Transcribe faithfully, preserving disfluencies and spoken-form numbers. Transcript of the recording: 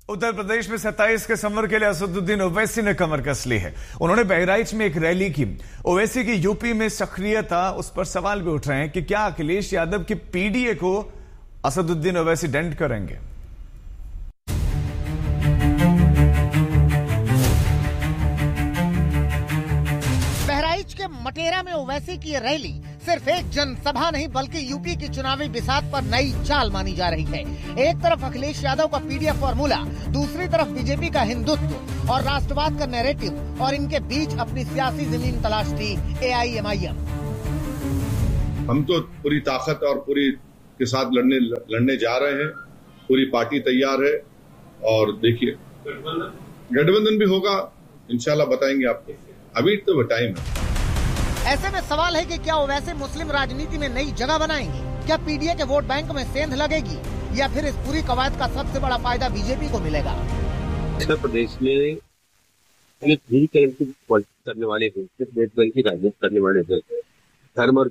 उत्तर प्रदेश में सत्ताईस दिसंबर के लिए असदुद्दीन ओवैसी ने कमर कस ली है। उन्होंने बहराइच में एक रैली की। ओवैसी की यूपी में सक्रियता, उस पर सवाल भी उठ रहे हैं कि क्या अखिलेश यादव की पीडीए को असदुद्दीन ओवैसी डेंट करेंगे। बहराइच के मटेरा में ओवैसी की रैली सिर्फ एक जनसभा नहीं बल्कि यूपी की चुनावी बिसात पर नई चाल मानी जा रही है। एक तरफ अखिलेश यादव का पीडीए फॉर्मूला, दूसरी तरफ बीजेपी का हिंदुत्व और राष्ट्रवाद का नैरेटिव, और इनके बीच अपनी सियासी जमीन तलाश थी एआईएमआईएम। हम तो पूरी ताकत और पूरी के साथ लड़ने लड़ने जा रहे हैं। पूरी पार्टी तैयार है और देखिए गठबंधन भी होगा, इंशाल्लाह बताएंगे आपको। अभी तो टाइम है। ऐसे में सवाल है कि क्या ओवैसी मुस्लिम राजनीति में नई जगह बनाएंगे? क्या पीडीए के वोट बैंक में सेंध लगेगी या फिर इस पूरी कवायद का सबसे बड़ा फायदा बीजेपी को मिलेगा? उत्तर प्रदेश में ध्रुवीकरण की पॉलिटिक्स करने वाले थे, सिर्फ वोट बैंक की राजनीति करने वाले थे। धर्म और